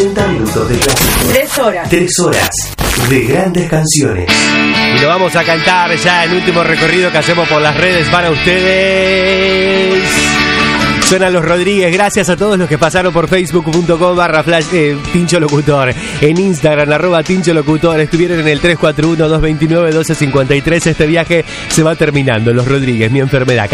30 minutos de clásico. 3 horas. 3 horas de grandes canciones. Y lo vamos a cantar ya en último recorrido que hacemos por las redes para ustedes. Suenan Los Rodríguez. Gracias a todos los que pasaron por facebook.com/flash Tincho Locutor. En Instagram @Tincho Locutor. Estuvieron en el 341-229-1253. Este viaje se va terminando. Los Rodríguez, Mi Enfermedad.